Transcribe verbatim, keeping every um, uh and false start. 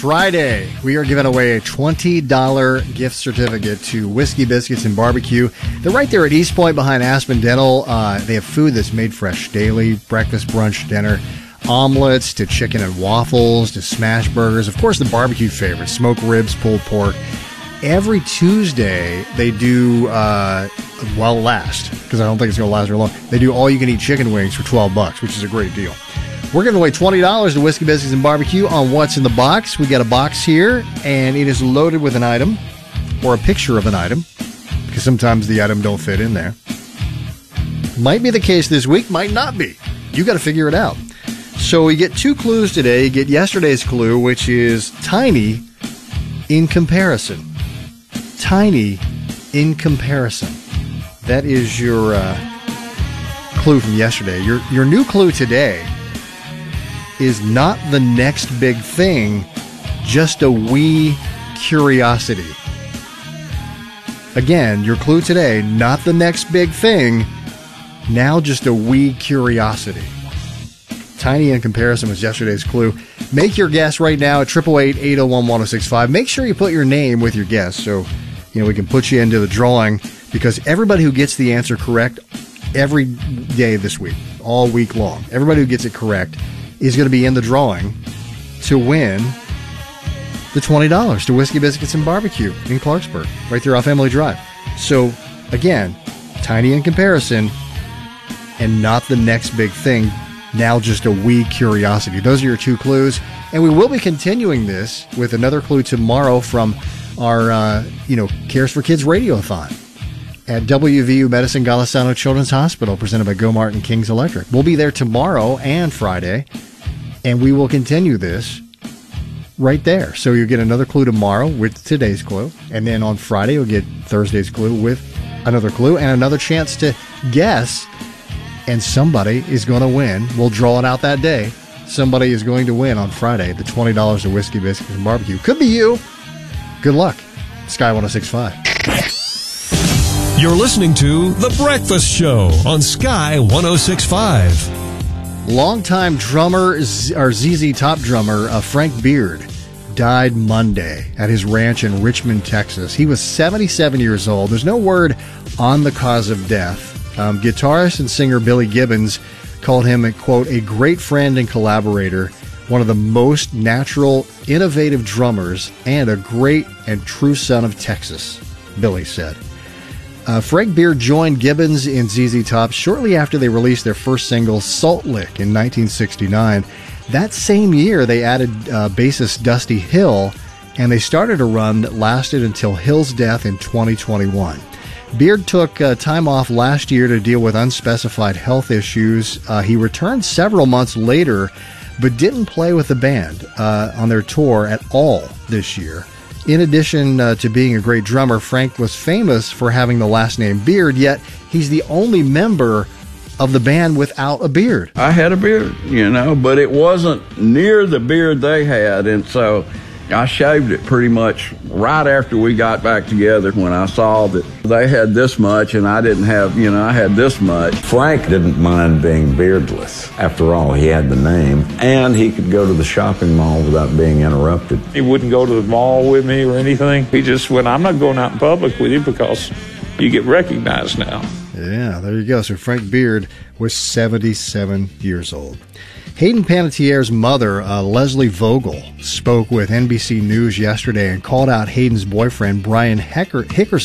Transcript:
Friday, we are giving away a twenty dollars gift certificate to Whiskey Biscuits and Barbecue. They're right there at East Point behind Aspen Dental. Uh, they have food that's made fresh daily, breakfast, brunch, dinner, omelets to chicken and waffles to smash burgers. Of course, the barbecue favorites, smoked ribs, pulled pork. Every Tuesday, they do, uh, well, last, because I don't think it's going to last very long. They do all-you-can-eat chicken wings for twelve bucks, which is a great deal. We're giving away twenty dollars to Whiskey Biscuits and Barbecue on What's in the Box. We got a box here, and it is loaded with an item, or a picture of an item, because sometimes the item don't fit in there. Might be the case this week, might not be. You got to figure it out. So we get two clues today. You get yesterday's clue, which is tiny in comparison. Tiny in comparison. That is your uh, clue from yesterday. Your your new clue today is not the next big thing, just a wee curiosity. Again, your clue today, not the next big thing, now just a wee curiosity. Tiny in comparison was yesterday's clue. Make your guess right now at eight eight eight, eight oh one, one oh six five. Make sure you put your name with your guess so you know we can put you into the drawing, because everybody who gets the answer correct every day this week, all week long, everybody who gets it correct is going to be in the drawing to win the twenty dollars to Whiskey Biscuits and Barbecue in Clarksburg, right there off Emily Drive. So, again, tiny in comparison and not the next big thing, now just a wee curiosity. Those are your two clues, and we will be continuing this with another clue tomorrow from our, uh, you know, Cares for Kids Radiothon at W V U Medicine Golisano Children's Hospital, presented by Gomart and Kings Electric. We'll be there tomorrow and Friday, and we will continue this right there. So you'll get another clue tomorrow with today's clue, and then on Friday you'll get Thursday's clue with another clue and another chance to guess, and somebody is going to win. We'll draw it out that day. Somebody is going to win on Friday the twenty dollars of Whiskey Biscuits and Barbecue. Could be you. Good luck. Sky one oh six point five. You're listening to The Breakfast Show on Sky one oh six point five. Longtime drummer, Z- or Z Z Top drummer, uh, Frank Beard, died Monday at his ranch in Richmond, Texas. He was seventy-seven years old. There's no word on the cause of death. Um, guitarist and singer Billy Gibbons called him, a, quote, a great friend and collaborator, one of the most natural, innovative drummers, and a great and true son of Texas, Billy said. Uh, Frank Beard joined Gibbons in Z Z Top shortly after they released their first single, Salt Lick, in nineteen sixty-nine. That same year, they added uh, bassist Dusty Hill, and they started a run that lasted until Hill's death in twenty twenty-one. Beard took uh, time off last year to deal with unspecified health issues. Uh, he returned several months later, but didn't play with the band uh, on their tour at all this year. In addition uh, to being a great drummer, Frank was famous for having the last name Beard, yet he's the only member of the band without a beard. I had a beard, you know, but it wasn't near the beard they had, and so I shaved it pretty much right after we got back together when I saw that they had this much and I didn't have, you know, I had this much. Frank didn't mind being beardless. After all, he had the name, and he could go to the shopping mall without being interrupted. He wouldn't go to the mall with me or anything. He just went, I'm not going out in public with you because you get recognized now. Yeah, there you go. So Frank Beard was seventy-seven years old. Hayden Panettiere's mother, uh, Leslie Vogel, spoke with N B C News yesterday and called out Hayden's boyfriend, Brian Hecker- Hickerson,